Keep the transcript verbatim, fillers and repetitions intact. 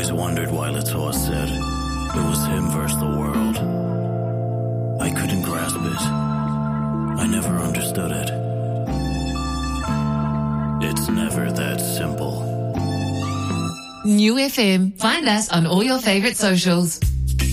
always wondered while it's all said, it was him versus the world. I couldn't grasp it. I never understood it. It's never that simple. New F M. Find us on all your favorite socials.